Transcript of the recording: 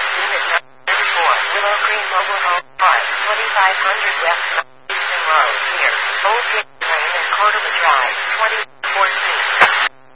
Unit 34, Willow Green Mobile Home Park, 2500 West Eastern Road, near Old Gate Lane and Cordova Drive, 20.